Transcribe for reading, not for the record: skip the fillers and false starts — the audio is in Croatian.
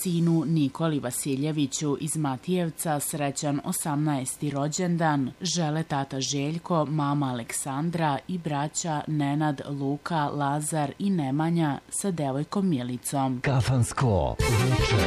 sinu Nikoli Vasiljeviću iz Matijevca srećan 18. rođendan žele tata Željko, mama Aleksandra i braća Nenad, Luka, Lazar i Nemanja sa devojkom Milicom. Kafansko veče.